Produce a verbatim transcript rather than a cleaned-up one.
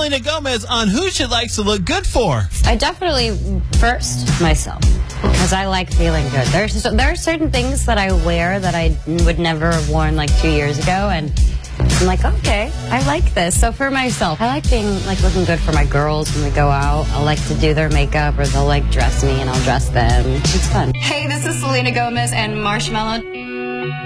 Selena Gomez on who she likes to look good for. I definitely, first, myself. Because I like feeling good. There's there are certain things that I wear that I would never have worn like two years ago, and I'm like, okay, I like this. So for myself, I like being like looking good for my girls when we go out. I like to do their makeup, or they'll like dress me and I'll dress them. It's fun. Hey, this is Selena Gomez and Marshmello.